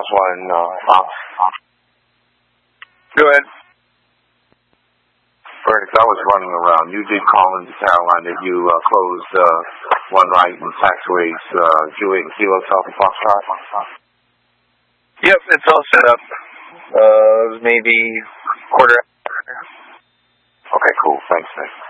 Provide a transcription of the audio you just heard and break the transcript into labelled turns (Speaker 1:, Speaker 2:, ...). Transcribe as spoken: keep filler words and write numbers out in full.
Speaker 1: last one. Uh,
Speaker 2: Go ahead.
Speaker 1: Verdict, I was running around. You did call into Caroline that you uh, closed uh, one right in taxiways, uh, Juliet and Kilo South and Foxtrot.
Speaker 2: Yep, it's all set up. Uh, maybe quarter.
Speaker 1: Okay, cool. Thanks, Nick.